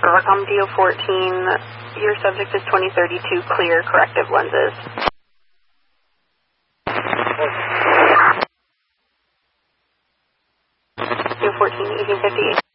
Overcom DO14, your subject is 2032, clear, corrective lenses. DO14, 1858.